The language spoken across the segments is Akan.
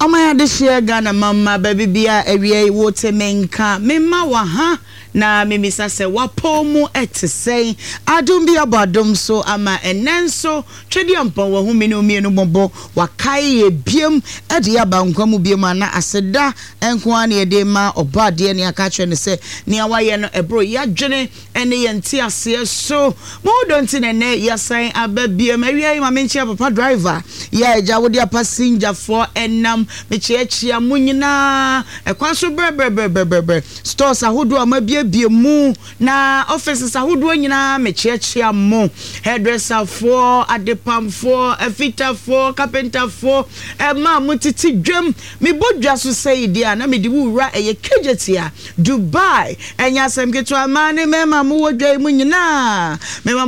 Omaya de share Ghana mama baby bia ewie wote menka mema wa ha na mimisa se wapo mu etesei adum bia badum so ama enenso twedi ampa wo hu menu mienu bobo wakai ye biem ede abankwa mu biem na aseda enko an ye de ma obade ne aka kire ne se ne awaye no ebro ya dwene ene ye nti ase so mo don't ne yasan ababiem ewie ma menchia papa driver ya eja wo dia passenger for enam mechiachia munyina ekwaso bre stores ahodo amabie mu na offices ahodo nyina mechiachia mo hairdresser for adepam for afita for carpenter for ma mutiti dwam me bodwa so say dia na me di wura eye kejetia Dubai enya semketo amane mema mu wodwa mu nyina mema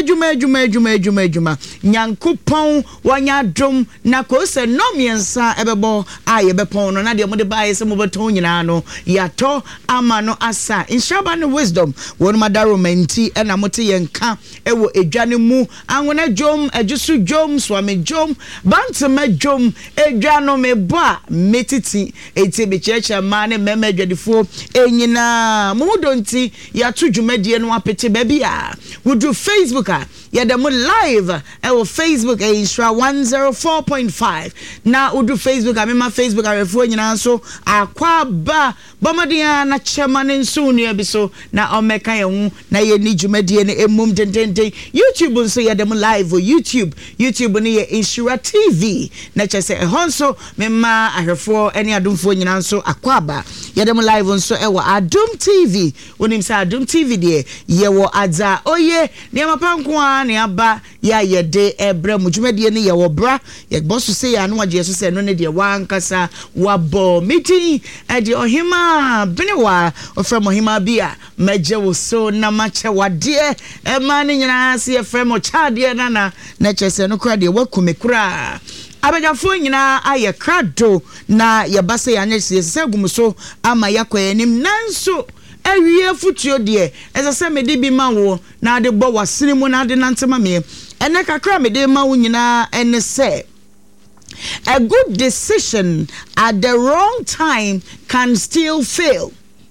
madwuma nyankopon wanya dom na ko se nomiensa ebebo aye bepon no na de mo de bae se mo beton nyina no yato amano asa inshaba no wisdom won madaro menti na mote yenka ewo edwane mu anwona jom ajusu jom swame jom bantama jom edwano me ba metiti eti be checha mane meme adwadifo enyina mo donti yato dwumadie no apete ba bia wodu Facebook a yadamo live ewo Facebook Instra 104.5 na wodu Facebook amema Facebook arefo nyina so akwa ba bomadia na chemane nso nua bi so na omeka ye hu na ye ni dwumadie ne emum dendenden YouTube nso yadamo live YouTube ne ye Insura TV na chese ehonso mema ahefo ene adomfo nyina nso akwa ba yadamo live nso ewo Adum TV wonim sa Adum TV de ye wo adza oye ne mapanko a ne aba ya yede ebre mu dwumadie ne ye wo bra ye boso se ya no agye so se no ne de wankasa wabo meeting e de ohima benewa ofrem ohima bia meje wo so na mache wade e ma ne nyina se efrem o chade na chese no kra de wakumekura abajafo nyina aye krado na ye base ya nyese se gumso ama yakwa nim nanso awie futuo de ezase mede bi ma wo na de bo wasene mu na de nantema me ene kakra mede ma wo nyina ene se a good decision at the wrong time can still fail.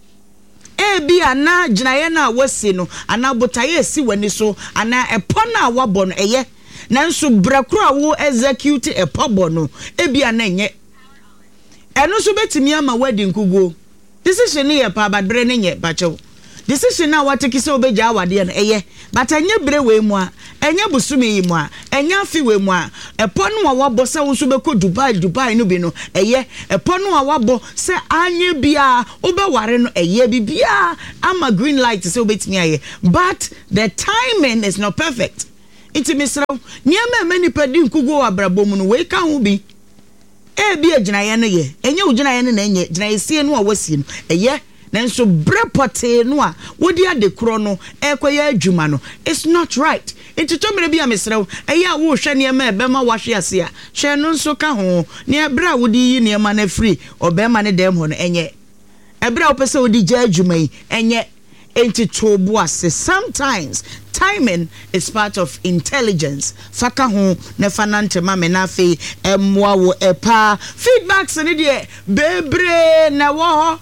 Ebi ana ginaye na wasi no ana botaye si wani so ana epo na wabo no eye nanso brakura wo execute epo no ebi ana enye eno so betimi ama wedding kugo decision ye pa badbre ne nye bacho decision na wateki se obeja awade no eye but enye bre we mu a enye busumi yi mu a enye afi we mu a epo no wabo se wo so beko Dubai no bi no eye epo no wabo se anye bia obeware no eye bibia ama green light se obetimi aye but the timing is not perfect. Iti misraw niam many pedi nkugo abrabom no we ka ho bi ebi aginaye no ye enye uginaye no na enye ginaye sie no awasi no eye nanso brepote no a wodi ade kro no ekoye adwuma no it's not right. Iti to mere bia misraw eye a wo hwe niam ebema wahwe ase a hwe no nso ka ho ne ebra wodi yi niam na free obema ne dem ho no enye ebra opese wodi ja adwuma yi enye enti tobu ase. Sometimes timing is part of intelligence. Faka ho ne fanante mame na fe emwa wo epa feedbacks ne de bebre na wo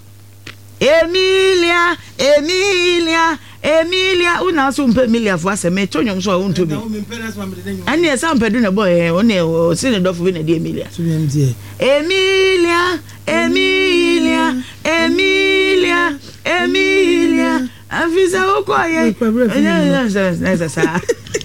Emilia una so mpe Emilia fo aseme tonyom so wonto bi ani esa mpedu na boy one o sine dofo bi na de Emilia Avisa okoye sa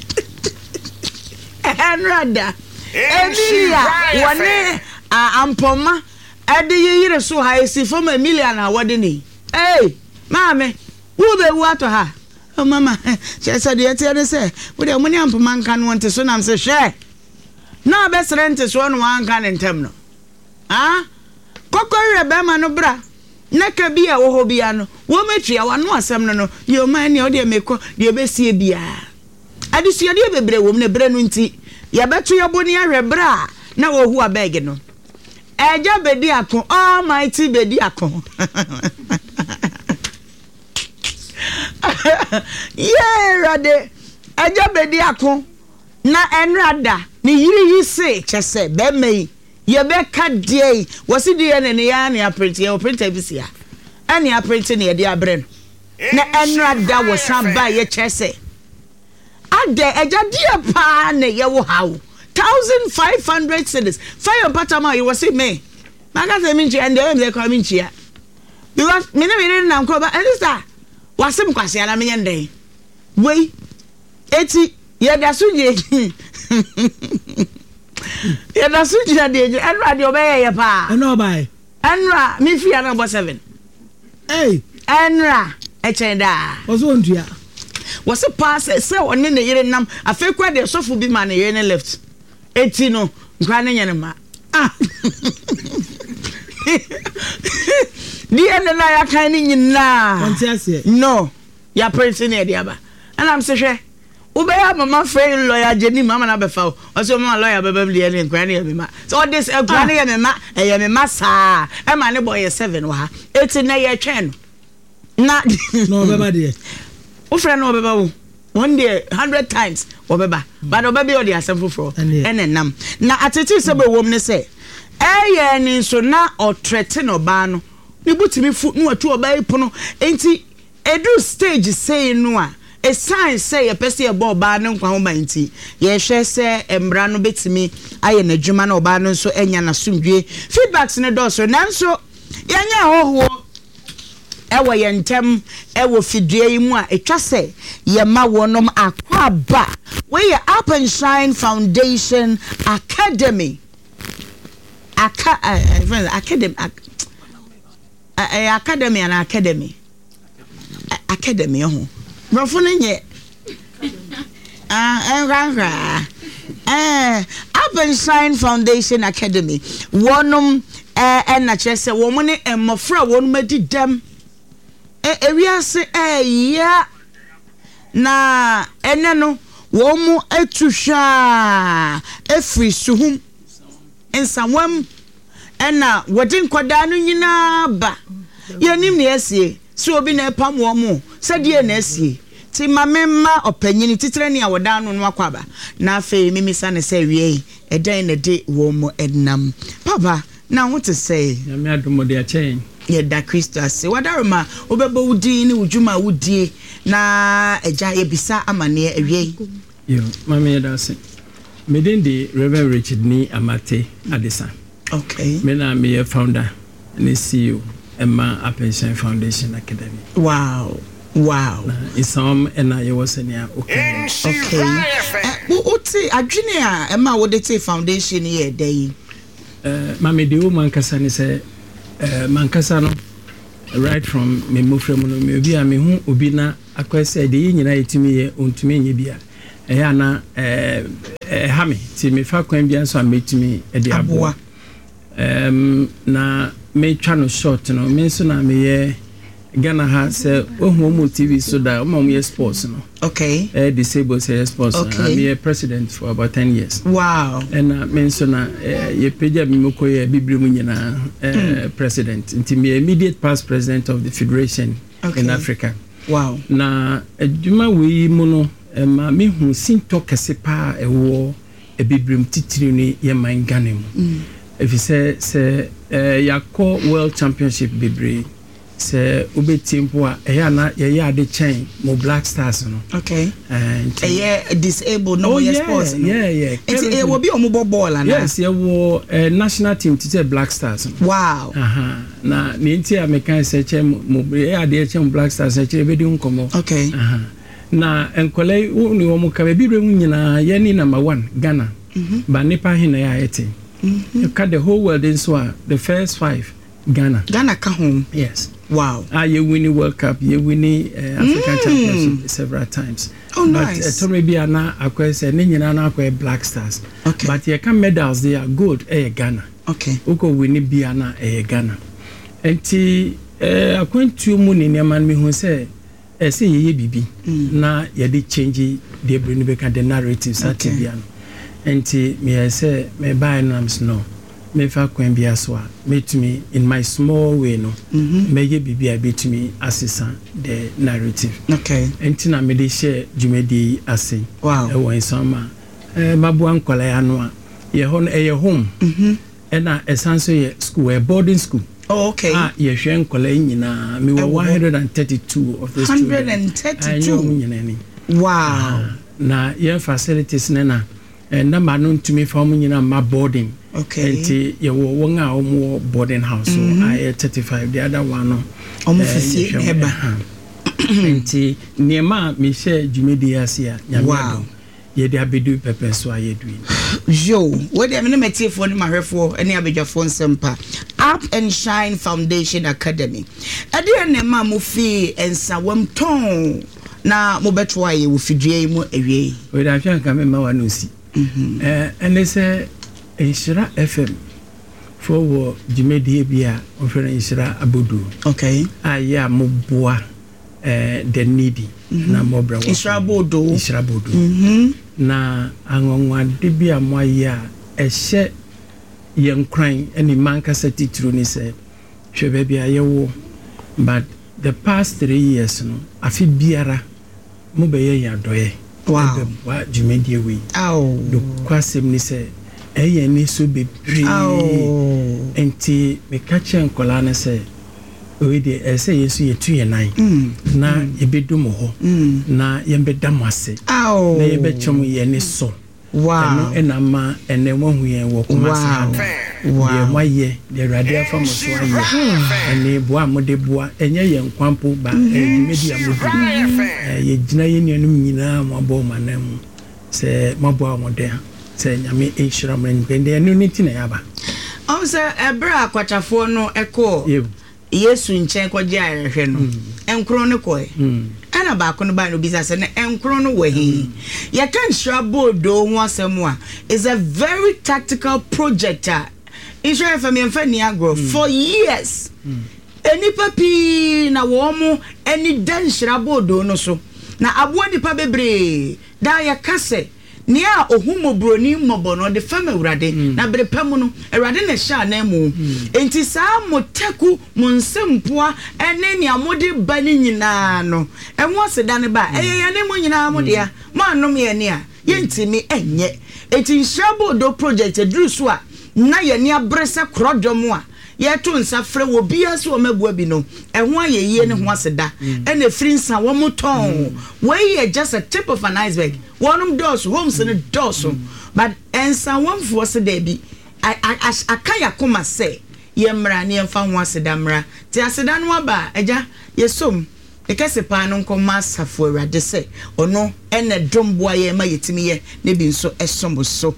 Enrada Emilia wone ampoma ade yire so ha esi from Emilia na wode ni mame wo be wo ato ha mama she said ye tell say wo de money ampoma nka no nte so nam se hwe na be srente so no anka ne ntem no kokore be ma no bra naka bia wo ho bia no wo metria wano asem no yo man ne o de meko de besie bia adisua de bebre wo ne bre no nti ya beto yo boni ahwe bra na wo hu abeg no eja bedi akon almighty bedi akon rade eja bedi akon na enrada ni yiri yi se chese be mei ye be ka dey wasi dey na ne ya na print ye printer bi sia ani a print na ye dey abre na enra da wo san ba ye chese ade eja dia pa na ye wo hawo 1500 cedis fire patama you was me maka say minchi and they call minchi ya because me na ko ba elisa wasim kwase ala me nyende we eti ye da suje ye da suje de enra de obey ye pa no buy enra me fi na number 7 hey enra echenda ozo ntua was a pass say one ne yere nam afa kwa de sofo bi ma ne yere ne left eti no nkwa ne nyene ma di ene na ya kan ni nyina no ya prince ne dia ba and am say hwe ubeya mama friend lawyer jeni mama na befa o so mama lawyer beba bli ne nkwa ne me ma so this nkwa ne me ma me ma sa e ma ne boy 7 wa ha eti na ye twen na no beba de o friend no beba wo one day 100 times obeba but obebi o dey asemfo fro enenam na atete se be wom ne se eye ni so na o threaten oba no ni butimi fu no atu oba ipono enti edu stage say no a a sign say ye pese ye bo oba ne nkwa ho ba enti ye hwe se embra no betimi aye na dwuma na oba no so enya na sumdwe feedbacks ne do so nanso yenya hoho ewo yentem ewo fidue yi mu a etwa se ye ma wonom akwa ba we ye Up and Shine Foundation Academy academy ho brofo ne nye Up and Shine Foundation Academy wonom na chese wo mo neemmofra wonom adidam ewiase ya na ene no wo mu atuhwa efri suhum ensamwam ena wodin kwada no nyina ba yenim ne asie so obi na epam wo mu sadie na asie ti mamemma opanyini titre ne awoda no no akwaba na afa mimisa ne se wie edan na de wo mu ednam papa na what to say na me adomo de achen ye da Kristo ase wadaroma obebo wudi ni wujuma wudie na eja ye bisa amane awie yo mama da ase meden de Reverend Richard ni Amate Adesa okay me na me founder and CEO Emma Up and Shine Foundation Academy wow isam and I was in here okay uti adwene a Emma wodete foundation ye dey mama de woman kasa ni say mankasa no right from me mofrem no me obi a me hu obi na akwese de nyina yetimi ye ontumi nye bia eya na ha me ti me fa kwan bia so ametimi e de aboa na me twa no short no me so na me ye Ghana ha say ohu TV so da ye sports no okay disabled say sports okay. I'm a president for about 10 years wow and me so na ye peja me mokoye bibiri mu nyina president nti me immediate past president of the federation okay. in Africa wow na adwuma we mu no ma me hu sinto kese pa ewo bibiri titiri ni ye man Ghana mu if you say yakọ world championship bibiri se obetimpo a eya na ye ade chain mo Black Stars no okay and disabled no sports no yeah it will be omo ball and yes ye wo national team to Black Stars no wow na ni nti American se che mo ade che mo Black Stars che be di nkomo okay na enkole ni wo mo ka be bi mu nyina ye ni number 1 Ghana ba nipa hin na ya ete you cut the whole world in so the first 5 Ghana ka home yes wow you winning World Cup you winning African Championship several times oh nice but to me be na akwese ne nyina na akwa Black Stars okay but you can medals they are good Ghana okay uko winning be na Ghana enti akwantu mu ne neman me hu say say ye bibi na ye dey change the bring back the narratives at biano enti me say me buy nams no me fa kwan bia so a metumi in my small way no me ye bibia betumi assistant the narrative okay enti na me dey share jumedi ase wow e won sama mabu ankola ya no a ye hon e ye home ɛna ɛsan so yɛ school a boarding school. Oh, okay. Yɛhwɛ nkɔla nyinaa me wɔ 132 of those 132. Wow. Na yɛn facilities ne na number no ntumi fa mu nyinaa ma boarding. Okay. Nti yɛwɔ wɔn a wɔn boarding house so ayɛ 35 the other one no. Fisi eba. Nti nneɛma a mehyɛ dwumadi ase a nyame adom yɛde abedu pɛpɛ so a yɛdui. Yo, what am I meeting for my refo any abija phone sempa Up and Shine Foundation Academy. Adia nema mufi and sawam ton na mobetwa ye wufidie mu ewie. We da hwan ka me ma wa no si. And they say Inshira FM for wo dwumadi bi a ofere Inshira Abodu. Okay. Aya mo boa the needy na mo bra wo. Inshira Abodu. Inshira Abodu. Na anwanwade bi a mo aye a ehye yen kran eni mankasa titru ni se hwe ba bia ye wo but the past 3 years no afi biara mo be ye yadoye. Wow. Wa dwumadi we. Do kwasem ni se eye ni so be pre. Enti me ka che nkola na se we de ese yesu yetu ye nan na yebedu mo ho na yembeda mo ase na yebechom ye ni so. Wow. Ena ma ene mo hu ye wo kuma sa ye moye de radio fa mo so aye ene boa mo de boa enye ye nkwampo ba media mo ye gina ye nuanum nyina mo abo manam se mo boa mo de se nyame ehira mo npende enu ni ti na yaba o se ebra akwachafo no eko Yesu nchen kwaje ahwehwe no enkro ne koe ana ba ko no ba no bisa se ne enkro no wahi ye kan Shrabodo ho asem a is a very tactical project Israel family mfani agro for years eni papi na wo mo eni dan Shrabodo no so na abo nipa bebre da ya kase nia ohumobroni mobono de fama urade na brepam no urade na sha na mu enti saa moteku monsempoa ene nia mode bani nyina no enwo aseda ne ba eyeye ne mu nyina mode ya manom ye ne a yentimi enye enti Shrabodo project edrusu a na ye ne abrese krodom a yeto nsafre wo bia so mabua bi no ehwo ayeye ne ho aseda ene free nsa wo moton we just a tip of an iceberg one doors homes in doors but ensa one for se da bi akaya koma se ye mra ne emfa ho aseda mra ti aseda no aba eja yesom ekese pa no nkoma safo awrade se ono ene domboa ye ma yetimi ye ne bi nso esombo so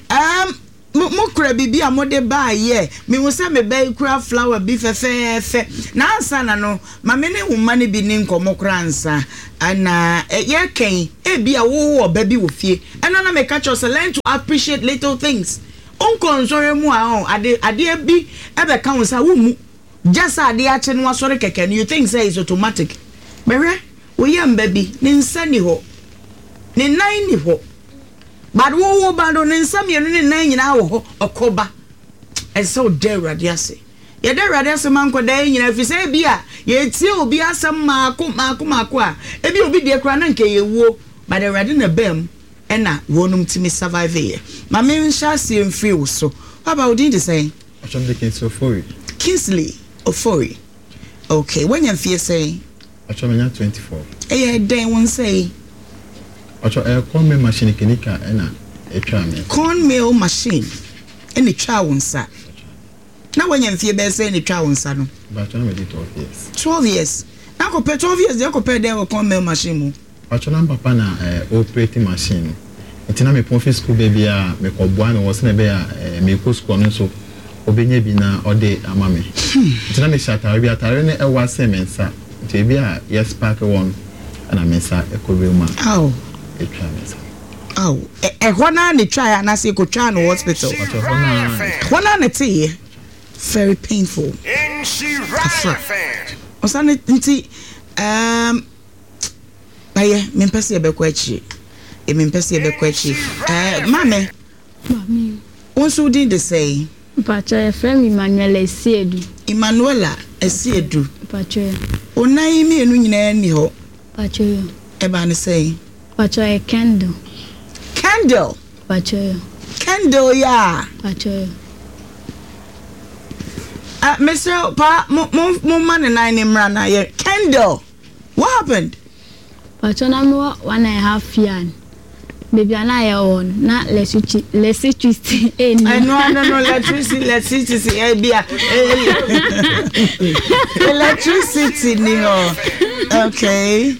mukura bibi amode ba ye me wo se me ba kura flower bi fefe na ansa na no ma me ne wuma ne bi ni nkomokura ansa ana ye ken e bi a wo ba bi wo fie ana na me catch us learn to appreciate little things onkonsore mu a ade bi e be kan sa wo mu just ade a che no asore keke no you think say is automatic bewe wo ye mba bi ni nsa ni ho ni nan ni ho but wo bando ne nsam ye no ne nan nyina wo okoba eso de radiase ye de radiase manko da nyina fi se bia ye tie obi asam maako a e bi obi de kra na nke ye wo but the radi na bem ena wonum timi survive ye ma me nsha sie mfiri wo so how about you say Achom de Kingsley Ofori okay when you feel say Achom nya 24 eh den won say corn mill machine kenika ena etwa me corn mill machine eni twa wonsa na wanya mfie be say eni twa wonsa no but na me 12 years 12 years na ko pe 12 years dey ko pe dey corn mill machine mu na papa na operating machine ntina me pon school baby a me ko boa me wo se na be a me ko school no so obenye bi na ode ama me ntina me shata bi atare ne ewa semensa nti bi a yes park one ana mensa ekobema Hona ni try and I say go try no hospital. Hona na tea very painful. Osane nti baye me pese be kwachi. E me pese be kwachi. Mame. Onso din de say. Pacha e friend Emmanuel Esiedu. Emmanuela Esiedu. Pacha. Onai mi enu nyina ni ho. Pacha. Eba ne say. Pacha e candle. Candle. Pacha. Candle ya. Pacha. Mr. Pa, man and I name Rana here. Kendall, what happened? But when I'm 1.5 years, baby, and I own not electricity. No, electricity, electricity, no. Okay.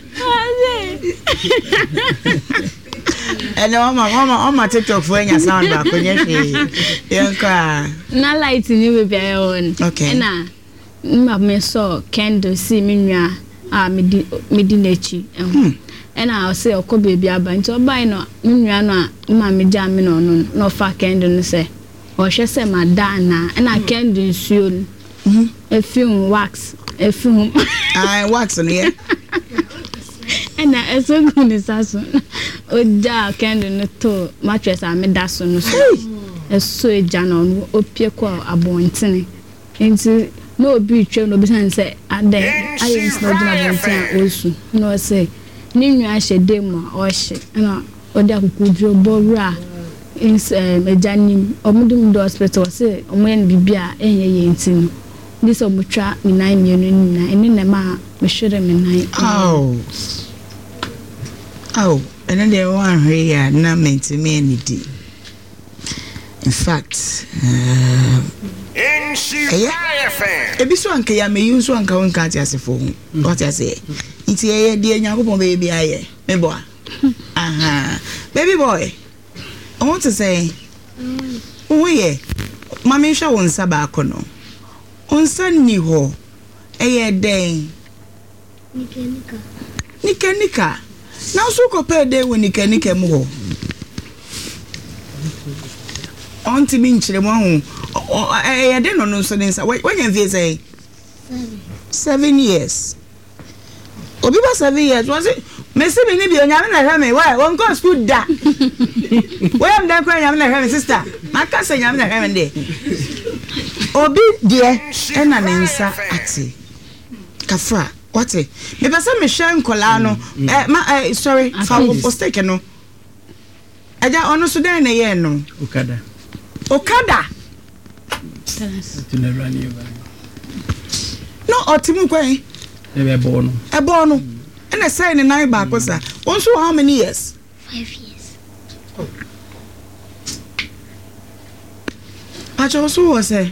And on my TikTok for any sound back when you cry. Not light in you, baby, I own. Okay. And I saw Kendall see me, Medinechi. And I'll say, "O ko baby aba nti oba no nwa no a ma me jam me no fa Kendall no say o hwe say madana and I Kendall nsuo no a film wax a film wax on here and I so good is aso o ja Kendall no to mattress a me da so no so e so e ja no opie ko abontene nti no obi twa no bi san say ade ayi no jina abontene osu no say Ninu ashe demo or she, and Oda Kudro Bora in Mejanim, or Mudum hospital, say, or when Bibia, and Yentin. This of Mutra, me 9 million, and in the ma, me should have been 9. Oh, and then they want here, not meant to me anything. In fact, ebiso anke ya me use anka won ka ti asefo what I say it ye de Nyankopon baby aye me boy aha baby boy I want to say we mama hwa won sa ba kono onsa ni ho eye den nikanika na so ko pe de we nikanika mu ho onti mi nchire mo hu I didn't know so then when you say 7 years. Obi ba 7 years was it? Me say me ni bi onyame na hwe me why won go school da. Why am da kwa nyame na hwe me sister? Maka say nyame na hwe me de. Obi de na ne nsa ati. Kafra what me be say me hwe nkola no sorry for mistake no. Aja ono so den na ye no. Okada. No, Otimu Quay. A bono. And I say in a night back was that. Also, how many years? 5 years. I also was a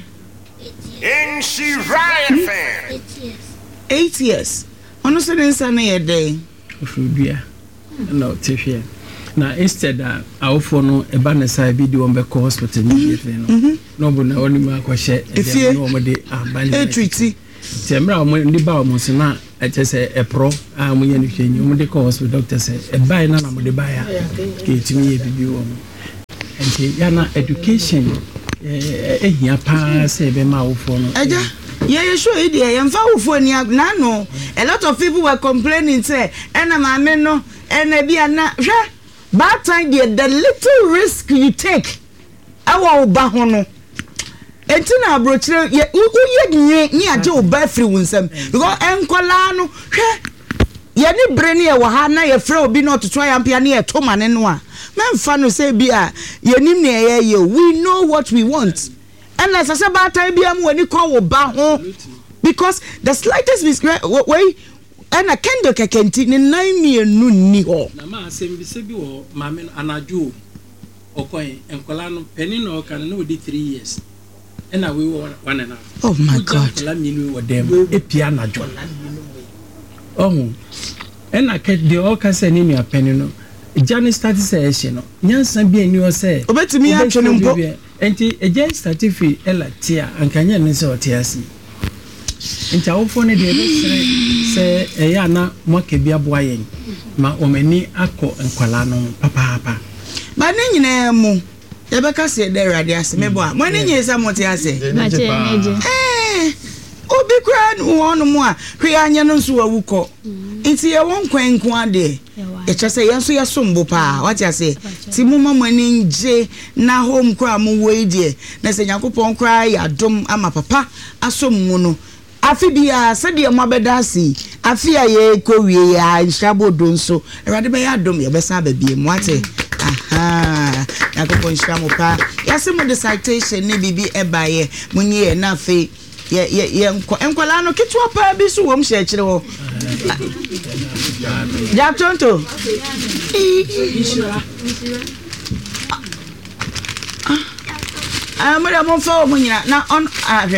8 years. 8 years. Honestly, in Sunday a day. No, Tiffy. Now instead our phone a banner side video on the hospital immediately. No, but only my question. If you normally a treaty, Temra when the bow musina, I just say a pro, I'm when you cause with doctor say a buy none of the buyer. Get me a video and Yana education. Here pass a mouth phone. Yeah, sure, idiot. I'm foul for Nano. A lot of people were complaining, say, and I'm no, and maybe I'm not. Bad time the little risk you take. I will bahono. Entina brochire ye ni aje oba free wunsam because enkolano hwe ye ni breni e wo ha na ye free obi not to try ampia na ye to mane no a memfa no say bia ye nim na ye we know what we want and as I say bad time bia mo ni kwa wo ba ho because the slightest mistake way and a Kendall kekenti ni 9 mienu ni ho na ma asem bi se bi wo mame anaju okoy enkolano peni no kan no di 3 years and we were 1.5. Oh my God. La minu wo dem epia anaju oh and I get the all can say ni me peni no Johnny started say no nyansa bi ani o say obetimi atwene mpo enti eje certificate ela tia ankanya ne se otiasi enti awofo ne de se eya na moke bia boa yen ma omani akọ nkwala no papa ba ne nyina mu ye beka se de rade ase mebo a mo ne nyesa mote ase obi kra no wono mu a hwe anya no so awukọ enti ye won kwanku ade e chese ye so ye sombo pa what you say ti mu mama ni nje na home kra mu weidie na se Yakopon kra ya dom ama papa asom mu no afi bia se de mo abedasi afi aye ko wie ya nshabo do nso erade be ya dom ye be sa ba bie mu ate aha yakopon shamo pa yase mo the citation ne bibi ebaye munye na fe ye enkwala no ketwa pa bi so wom hye kire ho ja tonto amara mo fa mo nyina na on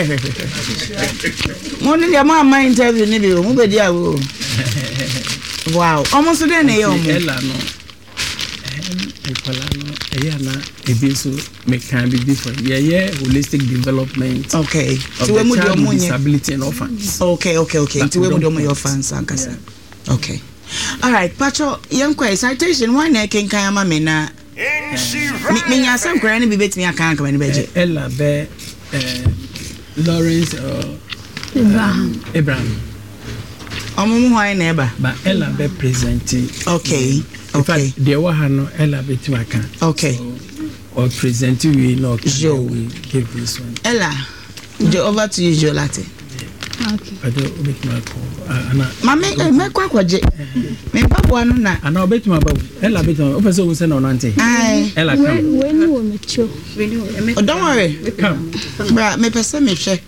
mo ni dia ma interview ni bi mo be dia wo wow almost dey na yo mo ela no ekwala no na ebi so make time be different yeah holistic development okay so we mo do mo disability and orphans okay so we mo do mo your fans ankasa okay all right pacho yankwa citation why na kenkan ama me na me nya sam kra na bi betimi aka aka me beje ela be Lawrence Abraham omumu why na eba ba ela be presenting okay in fact the one no ela betimi aka okay or presenting we no we give this one ela the over to you Jolate. Okay. I don't make my call. Ana. Mama, me kwa kwaje. Me babo anu na. Ana obeti ma babu. Ela beti ma. Ofa so we say no nante. Ela come. When you me cho. Oh, don't worry. Come. Bra, me pese me hwe.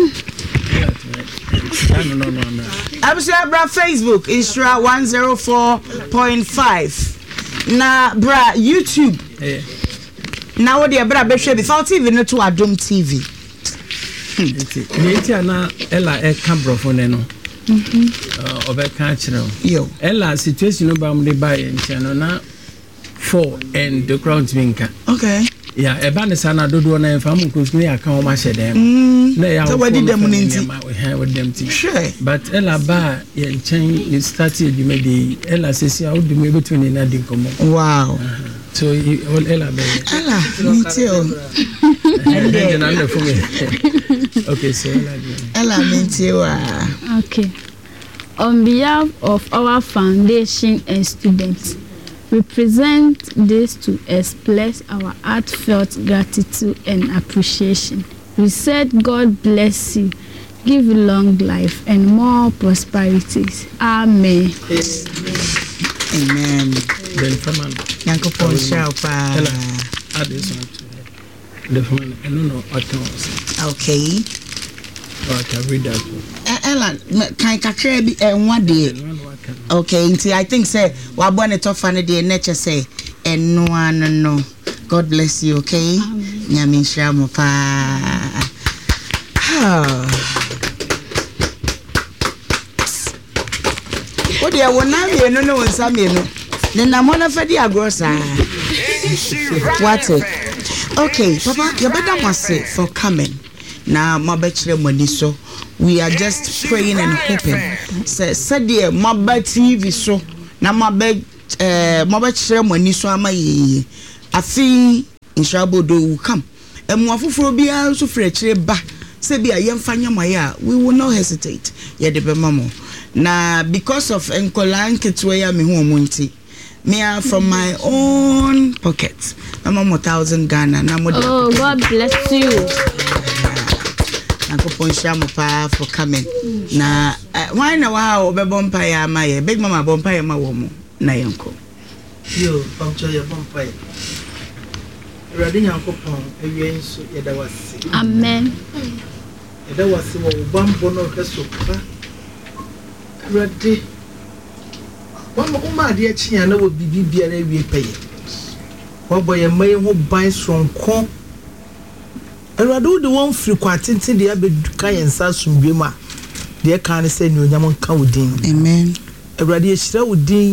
No. Abusua bra Facebook Isra 104.5. Na bra YouTube. Na wo de bra be hwe before TV no to Adom TV. Nti ana ela brofo ne no obeka kire yo ela situation no ba mu de ba ye ntia na for and the ground minka okay yeah eba ne sana dodo na enfa mu kunskuni aka ho ma hyedem na ya so wadi dem nti wadi dem ti sure but ela ba ye nchen you started you made ela sesi how do me between na din komo wow so ela be ela nti o okay, so okay. On behalf of our foundation and students, we present this to express our heartfelt gratitude and appreciation. We said, God bless you, give you long life and more prosperities. Amen. Amen. Then from Yanko Paul Sharpa. Add this one to the phone. I don't know what else. Okay. I can read that one. Ella, can kakra bi one day. Okay, nti I think say wa born it off and day nature say no. God bless you, okay? Nyame nhira mo pa. What dey wona me no wonsa me no. Ne na mo na fadi agrosa. What it? Okay, Papa, you better must say for coming. Now, my bachelor money, so we are just praying and hoping. Said dear, my bad TV so now my bachelor money, so am I think Inshabo do come. And more for be also for a chair back. Say be a young fanya maya, we will not hesitate. Yeah, the mamo. Now, because of Enkolan Ketwaya me home munti. Me are from my own pocket. I'm 1,000 Ghana. Oh, God bless you. Uncle Ponshamo pa for coming. Na why na wow be bompire my big mama bompire ma womo na yanko. Yo, puncture your bompire. Ready yanko pon ewie so yeda wasi. Amen. Yeda wasi wo bambo no keso pa. Ready. Uma de achia na wo bibi biara wie peye. Wo boye mai ho ban sonko. Erado de won firi kwatente de abeduka yensa sumbema. De kan se ni onyam nka wodin. Amen. Erade ehira wodin.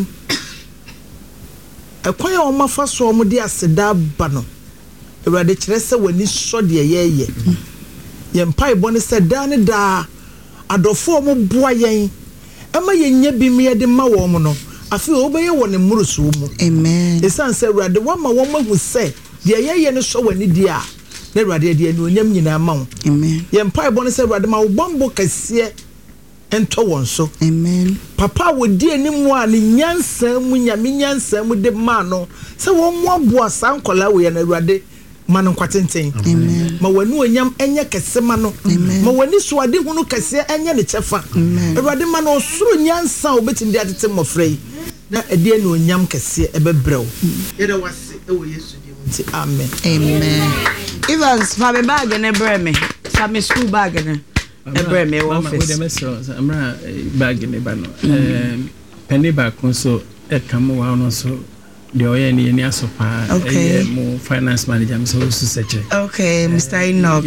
Ekwan ya omafa so omo de aseda ba no. Erade kire se wani so de yeye. Ye mpai bone se da ne da adofo omo boa yen. Ema yenya bi me de ma wo mo no. Afi obeye woni murusu mu. Amen. Esan se erade wa ma wo mahu se de yeye ne so wani di a. Na erade de ni onyam nyina ma wo. Amen. Ye mpai bone se erade ma wo bambo kase ento won so. Amen. Papa wo di animu a ne nyansa mu nyame nyansa mu de ma no se wo mo aboa sankola wo ye na erade ma no kwatenten. Amen. Ma wanu onyam enye kase ma no. Ma wani so ade hunu kase enye ne chefa. Erade ma no osuro nyansa obetim de atete mofrei. Na ade ni onyam kase ebebrew. Yeda wase ɛwɔ yesu dim nti amen. Evans fa me bag ne brɛ me sa me school bag ne brɛ me office amra bag ne ba no penny bag nso e kam wa no so de oye ni aso pa mo finance manager so seche okay Mr. Enoch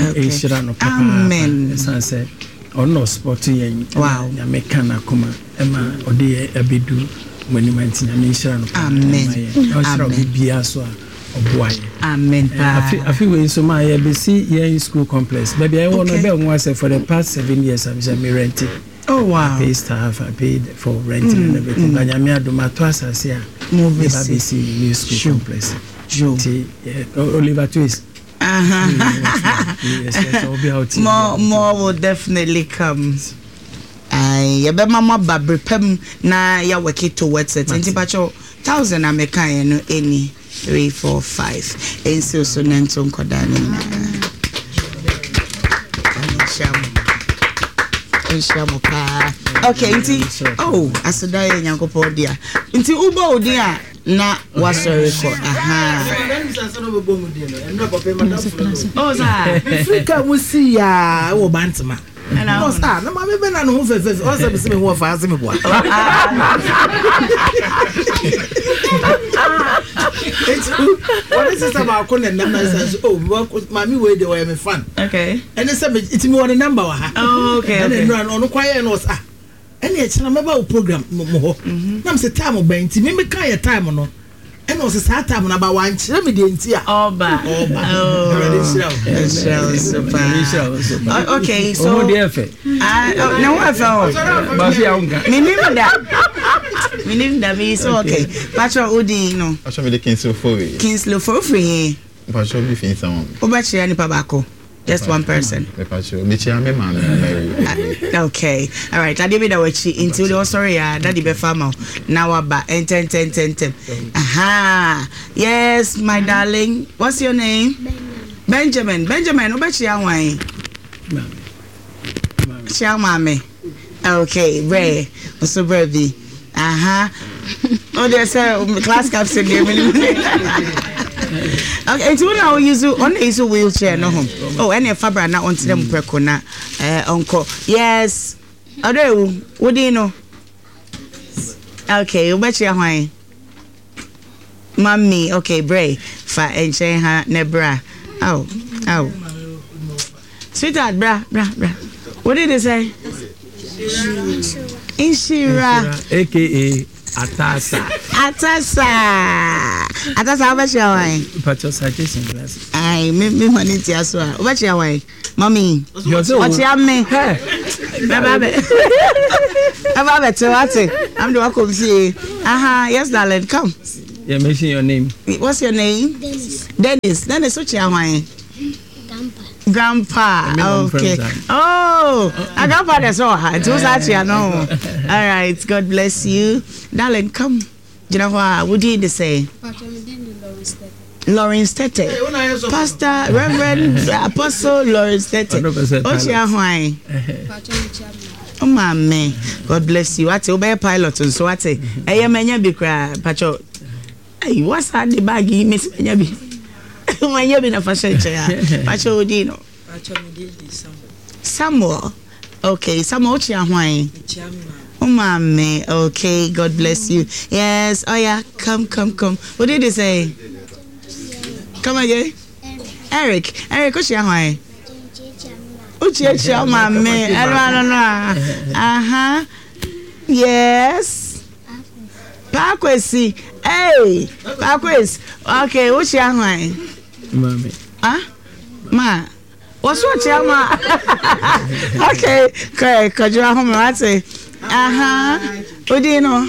amen sanse ono sport yen wow ya mekana kuma ema ode abedu wani manti na nshira no amen amen bia so oboaye amen afi we so ma ya be see yen school complex baby I want to be on was for the past 7 years I'm just renting. Oh wow. I paid staff, I paid for renting and everything. But I'm here to my twice as here. Maybe see new school complex. Oliver Twist. More will definitely come. I be mama babre pem na ya work it towards it. Nti pacho 1000 American no any 3 4 5. Enso so nento nkodani na. Okay, nti asodaye nyankopɔ dia nti ubo odia na wasɔre kɔ Africa musi ya wo bantama no star na ma be na no ho fefe o se be se me ho fa se me boa what is this about konen na say mami we dey we me fan okay and say it me one number wa ha okay and no kwaye no sa and e china me ba o program mo ho na me say time ba nti me ka ye time no and was a time na ba wan chire me de nti a oba okay so no what me so okay patro odi no patro me de Kingslow for free patro be fin someone obachi ani pa bako just one person patro me chia me man okay all right ade be da wachi until the sorry ya daddy be farmer now aba 10 aha yes my darling what's your name Benjamin obachi anwan chia mame okay bre so brave aha oh there's a class captain there okay so now we use on is a wheelchair no home oh any fabra na on them preko na uncle yes ado what do you know okay obachi ahwan mommy okay bray fa enchen ha nebra oh sweetheart bra what did they say Inshira aka Atasa obachi ahwan patro suggestion class ai me money ti aso obachi ahwan mommy what you me baba to what I'm the welcome see yes darling come yeah mention your name what's your name Dennis what you ahwan Grandpa okay I grandpa that's all it was actually no all right God bless you darling come you know what would you say Lawrence Tete Pastor Reverend Apostle Lawrence Tete Ochia Hwan oh mama God bless you ate obey pilot so ate menya bi kra pacho hey what's that the bag miss menya bi menya bi na fashion chair pacho odino pacho me Samuel okay Samuel Ochia Hwan oh mama okay God bless you yes oh yeah come what did they say come again Eric Ochia Hwan Uchichi mama no yes Pakwesi hey Pakwesi okay Ochia Hwan mama ma what's what ma okay correct kajua home ate odino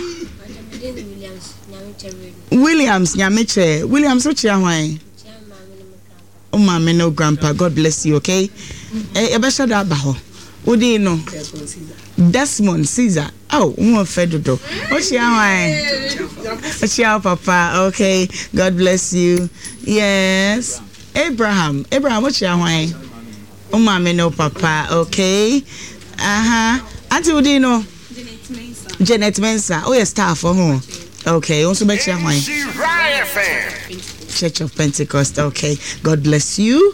Williams Nyamiche Ochia Hwan oh mama no grandpa God bless you okay ebesha da ba ho odino Desmond Caesar oh mo fedodo Ochia Hwan Ochia papa okay God bless you yes Abraham Ochia Hwan oh mama no papa okay auntie odino Janet Mensa oh your staff oh Okay, also make sure why. Church of Pentecost. Okay, God bless you.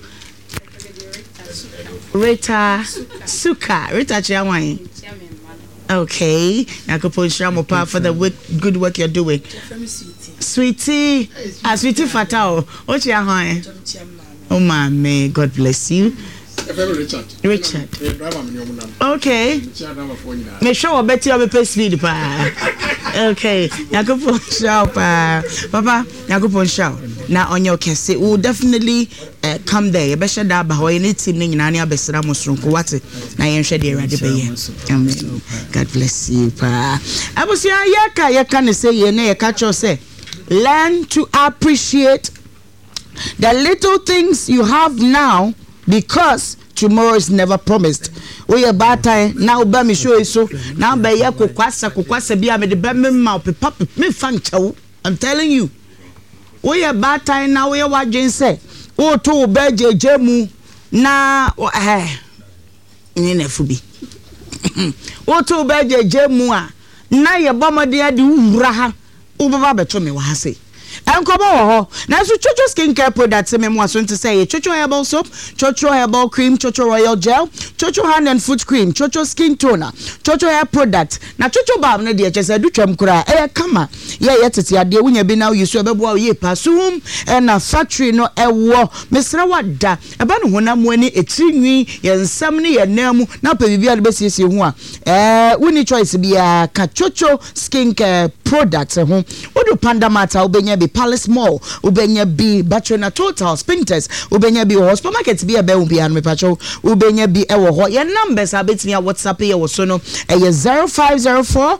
Rita Suka. Rita Chiamwai. Okay, Nakopo Shramopa for the good work you're doing. Sweetie, Sweetie Fatao. What's your high? Oh, my man, God bless you. Richard. Okay. Make sure I bet you have a pay speed pa. Okay. Yakupon show pa. Papa, Yakupon show. Now on your case, we will definitely come there. You better that but we need to nani abesra musrunku wate. Na yenshe de rade be. Amen. God bless you pa. Abusia yaka ne say ye na yaka cho say learn to appreciate the little things you have now because tomorrow is never promised. We are bad time now. Be me show so now. Be ya kukwasa be me the be me mouth papa me fan chow. I'm telling you. We are bad time now. We are watching say. Oh to be jemu na ni nefubi. Oh to be jemu a na ye bomade ade wura ha. Wo baba beto me wa ha say. Enkobo na so Chocho skincare products me mo aso to say Chocho herbal soap, Chocho herbal cream, Chocho royal gel, Chocho hand and foot cream, Chocho skin toner, Chocho hair product. Na Chocho balm no dey chese du twam kura kama ye tete ade wunya bi na use obebo ye pasum na factory no ewo mesra wada eba no honam ani etrinwi ye nsam ne ye namu na pa bibia de besiesie ho a wuni choice bia ka Chocho skincare products ho wodo panda mata obenya bi Palace Mall ubenya bi Batrona Total Spinters ubenya bi supermarket bi ebe ubi anu mepacho ubenya bi ewo ho ye numbers abetimi a WhatsApp ye wo so no 0504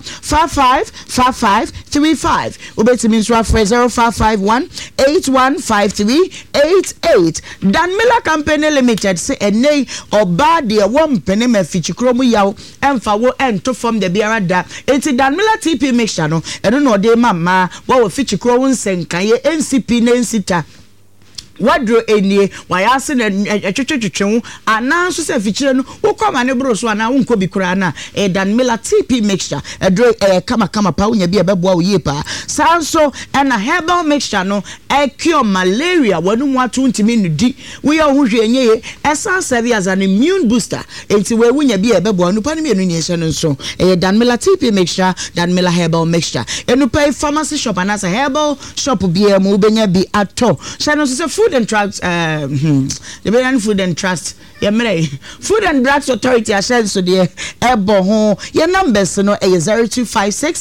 555535 ubetimi nso afre 0551 815388 Dan Miller Company Limited say enei oba de wo mpene mafichikro mu yawo emfa wo ento from the biara da enti Dan Miller TP mixture no eno no de mama wo fichikro wo kaye NCP nensita wadro enie wayase na twetwetwetwe ananso se fichire no wokoma ne bro so ana wonko bi kura na Dan Miller TP mixture edro kama pa wonya bi ebeboa wo ye pa sanso na herbal mixture no cure malaria wanu mu atu ntimi nudi we ohwe enye esa serve as an immune booster enti we wonya bi ebeboa no pa ne mienu ni ehye no so Dan Miller TP mixture Dan Miller herbal mixture enu pay pharmacy shop and as a herbal shop bi e mo benya bi ato so se Food and Drugs the Belgian Food and Trust Food and Drugs Authority ashes so the ebo ho your numbers no 0256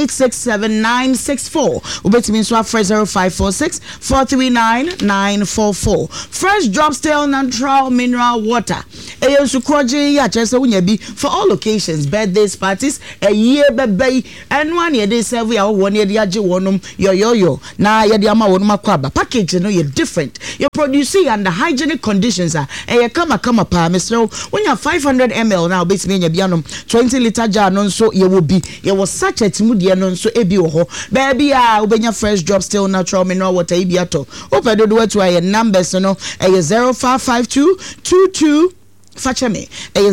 867964 ubetimi so afre 0546 439944 Fresh Drop Still Natural Mineral Water su kroje ya chese wunya bi for all occasions birthdays parties a year bebe and one year they serve ya won ye dia je wonum yo na ye dia ma wonum akwaba package no ye different you're producing under hygienic conditions kama pa Mr. when you 500 ml now basically nya bianom 20 liter jar no so ye will be ye was sachet mu de no so ebi wo ho baby ubenya Fresh Drop Still Natural Mineral Water ibi ato opedo do to your numbers no 0552 22 Fachame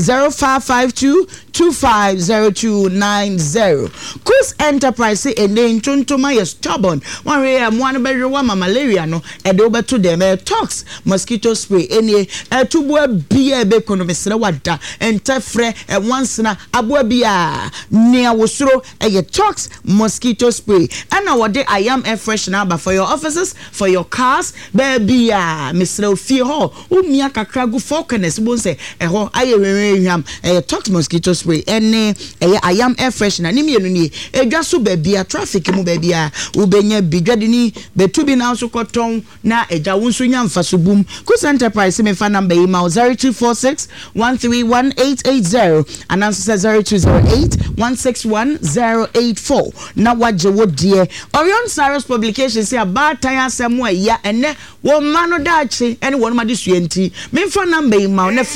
0552250290 Kus Enterprise say ene ntontoma ye stubborn one way one be wa malaria no e de obeto dem tox mosquito spray ene tubo bia be konomesre wada entefre once na abo bia nea wosoro ye tox mosquito spray and now what I am air freshener but for your offices for your cars baby Mr. Ofie ho umia kakra go focus bon say eho aye tox mosquito spray ene I am air freshener ni mienu ni edwa so baby traffic mu baby ubenya bidwade ni betu bi na so koton na eja wonso nya mfaso bum Kus Enterprise me fa number email 0246 1318880 and answer 0208 161084 na waje wo die Orion Cyrus publication say about time asem wa ya ene wo ma no dachi ene wo no ma de suenti me fa number email na free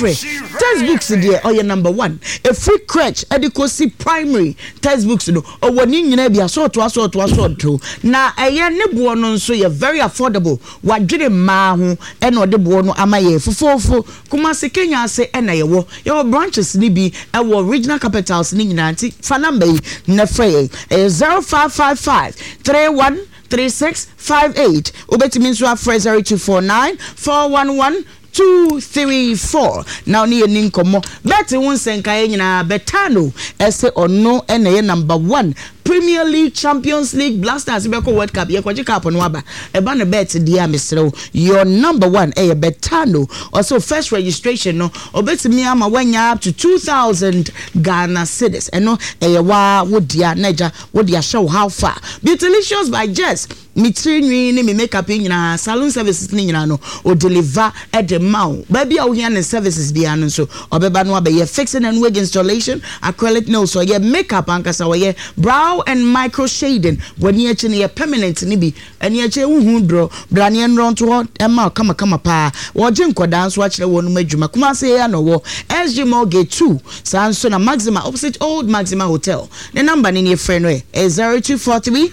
textbooks there or number 1 a free crèche adequacy primary textbooks no or one nyina bia sort to na eye ne bo no nso ye very affordable wadwere ma ho e no de bo no amaye fofofo kuma se Kenya se e na ye wo branches ni bi e wo regional capitals ni nyina anti fa number na frey 0555 31 3658 obetimi nso afre 0249 411 234 now ni eni nkomo bet won senka nyina betano ese ono ene number 1 Premier League, Champions League, Blasters, Beko World Cup, Yakoji Cup on Waba, Ebana bet dear Mr. Your number 1, Betano. Also, first registration, no, or bet me ama when you up to 2,000 Ghana cedis. And no, wa would dia Niger, would dia show how far. Beautylicious by Jess. Me train me makeup in salon services no or deliver at the mouth. Baby, I'll hear the services be so or Bebanwa be fixing and wig installation, acrylic nails, so yeah, makeup anchors or yeah, brow and micro shading when you actually permanent nibi and you actually draw Branian round to what Emma come pa watching dance watch the one majuma kuma say no SG Mortgage 2 Sansona Maxima opposite Old Maxima Hotel. The number in your friend way is 0243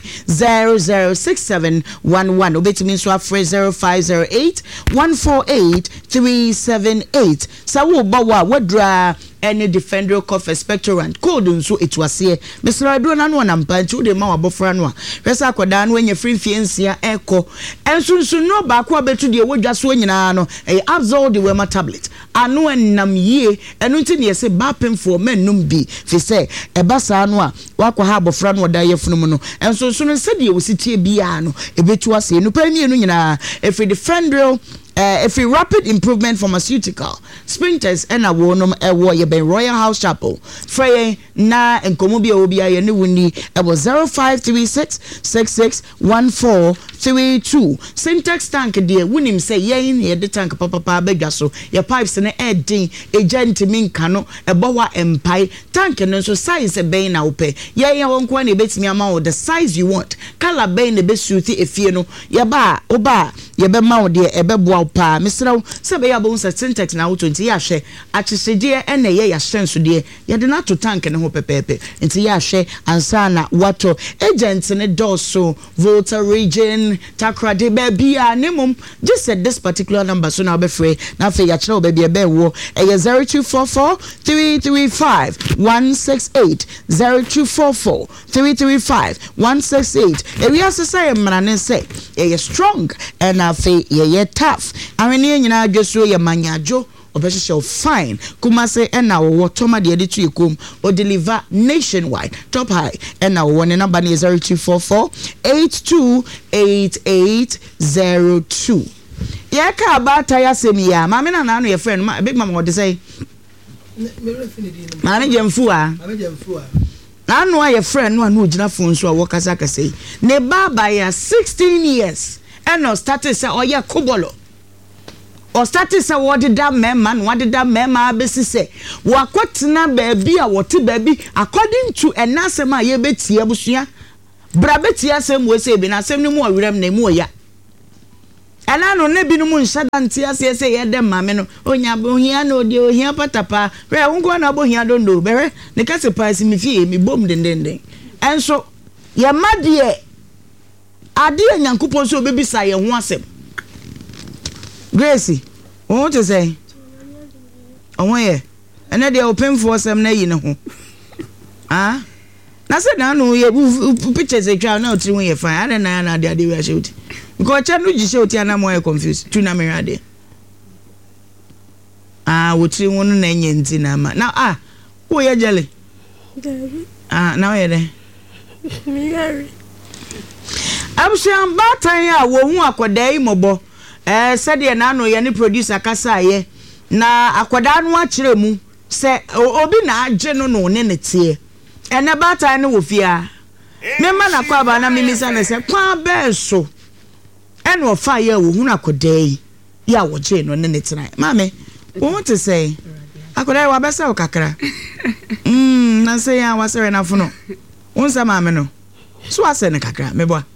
006711 obeti means so afre 0508 148 378 sawo bawa wadra any defender cough expectorant code nso etwase Mr. Adro na no na mpanchu de ma wabofra no a hwesa akoda no enye free fiansia eko enso no ba ko abetu de wodwa so nyina no Absol de wema tablet anu enam yie enu nti ne yese ba pemfo menum bi fi se eba sa no a wakwa ha abofra no da yefunu no enso no se de wositie bia no ebetu ase no pa mienu nyina if defender if a rapid improvement pharmaceutical sprinters and a wonum a warrior by Royal House Chapel Frey na enkomobia obia ye ne wuni e was 0536 661432 syntax tank de wunim say yen ye de tank papa bedwa so ye pipes ne edin agent min kano e bowa empai tank no so size e ben na ope ye wonko na betimi ama wo the size you want color ben ne besuti efie no ye ba oba ye be ma wo de e be boa pa Mr. Sebe ya bo nsa syntax na 20 ya hwe achesede ene ye ya hyenso de ye de na to tank ne ho pepepe nti ya hwe ansa na wato agent ne doso Volta region takrade baby anemum just said this particular number so na be free na fe ya kire obabi ebe wo 0244 335 168 0244 335 168 ewi asesa mrane say ye strong and afi ye tough awene nyina adwoso ye manyajo obesho fine kumase ena wo toma de to ekom o deliver nationwide top high ena wo ne number 0244 828802 ye ka abata ya semia mama na na no ye friend big mama what say manager mfu a na no ye friend no na ogina phone so a wo kasa kasa ne baba ya 16 years eno started say oye kobolo or started say what did that man what did that mema besi say wakotena baby a wote baby according to enasema ye betie abusua bra betie asem we say bi na asem ni mu awirem na mu oya ana no ne bi no mu nshada nti ase say ye dem mame no onya bohia no de ohia patapa re wonko na bohia dondo bere ne kase pass mi fie mi bom dendenden enso ye madie ade nyankopon so obebisa ye ho asem Gracie, what to say? Oh yeah, and then they open for some na you know. Ah, na say na no ye pictures e twa na otiri we fine. I don't know na dey we shoot. Because chanu ji shoot ya na mo confused. Tu na me rade. Ah, wotiri wonu na enye nti na ma. Now who ye jelly? Now ye there. Me Harry. I'm sure mbatan ya wo hu akoda imobo. Said ye na no ye ni producer kasa ye na akoda no akire mu se obi na age no no ne tie ene bata ne wo fia me ma na kwa ba na mimisa ne se kwa be so ene o fa ye wo hu akoda yi ya wo je no ne tena mame what to say akoda wa be se o kakra na se ya wa se na funo unsa mame no so ase ne kakra me boa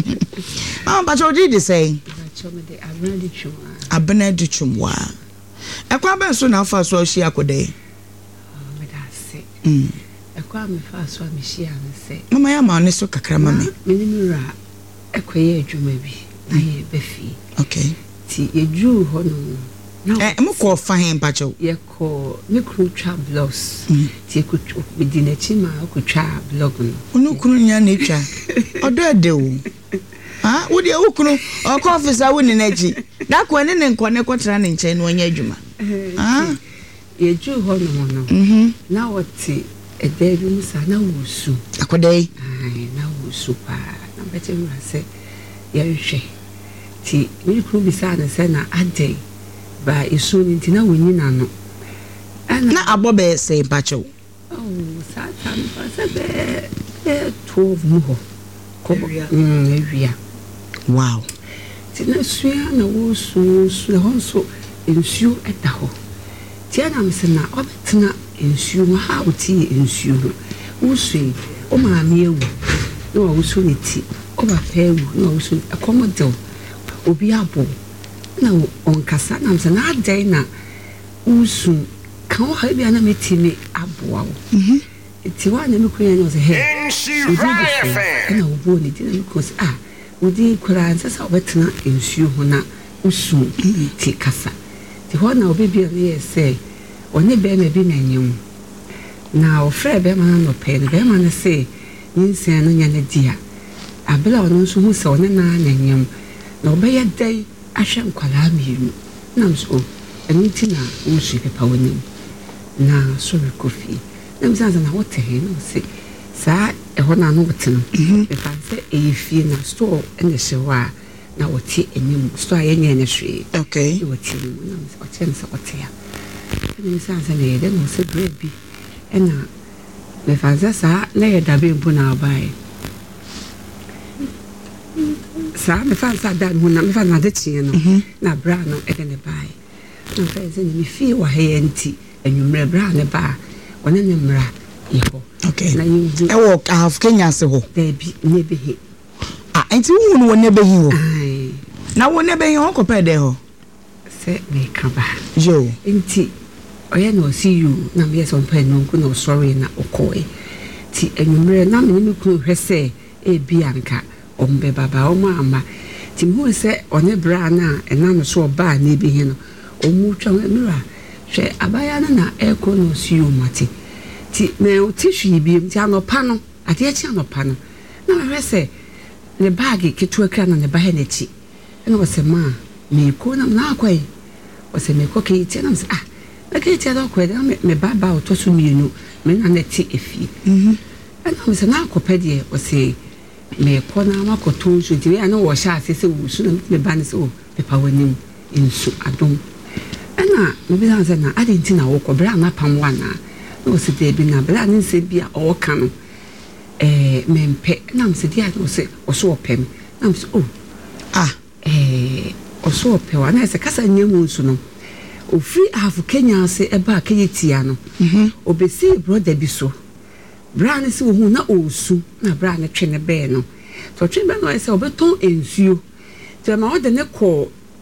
but you did say Abena Duchumwa. ekwa ben so na afa so ahia akodai me da se ekwa me fa so me hia ne se mama ya ma ne so kakra mama me ni mura ekoye adwuma bi na ye befi okay ti eju ho no na mo ko fa hen pa chew ye ko me kru twa blogs ti ku me di na chi ma ku twa blog no onu kunu nya na twa odo ade o wo de ukunu o officer wo ni naji da ko ne nkone kotra ne nche no anya adwuma eju ho no na woti ede bi musa na wusu akodai na wusu pa na bete mura se ye hwe ti me kru bi sa na se na ade ba isu ni ntina wonyi na no na abobe se pacho satan pa be 12 mu ho ko ewia wow ti na suya na wo su ho so ensuo eta ho ti ana mse na obetena ensuo ha oti ensuo wo su o ma me ewu no wo su ni ti o ba pa ewu no wo su akomodo obi abo na on kasa na mse na adai na usu kan o ha bia na metimi aboa wo ti wa na me kuya no se he na wo bo ni ti na ko se udi kura sasa obetena ensuo ho na usu ti kasa ti ho na obi bia na se oni be me bi na nyem na ofre be ma no pe be ma na se nsen no nya na dia abela ono so hu se oni na nyem na obeya dai ahwe nkwala miru na mso eni ti na usu pepa woni na so kofi na mzaza na wote he no se sa ho na no woteno e fa se efie na store ene shewa na wote enim store ayenye ne hwe okay wote no na wote no se wote ya ni mzaza ne de no se brebi ena me fa sa na ye dabe mpu na abai sa me fa sa da no na me fa na de tie no na bra no e de ne bai na fa se ni fie wa he enti enwumre bra ne ba wona ne mra iho okay na yu ewo half Kenya se ho debi nebehi enti wu no nebehi ho na wo nebehi ho ko pe de ho se me kaba yo enti oya no see you na me so pe no ku no sorry na okoi ti enwumre na me ni ku hwese e bi anka ombe baba o mama ti mu se one bra na ena no so ba na ebehi no omu twa mra hwe abaya na eko no see you mate ti me otishu bi ti anopa no ade echi anopa no na me hwese ne bag ketu akra na ne ba he na chi ena wo se ma me ko na akwai wo se me ko ke ti na se na ke ti do ko de me baba oto so mienu me na ne ti efi ena wo se na akopa de wo se me ko na ma ko to so ti ya na wo sha ase se wo su na me ba ne se o pepa wani insu adom ena me bi na se na ade nti na wo ko bra na pam wana no se de bi na bra ne se bi a o ka no mempe na mse dia no se oso opem na mse oso opewa na se kasa nyemu nsu no ofri half Kenya se eba Kenya tia no obesi brother bi so bra ne se hu na osu na bra ne twe ne be no so twe be no se obeton ensuo to ma o de ne ko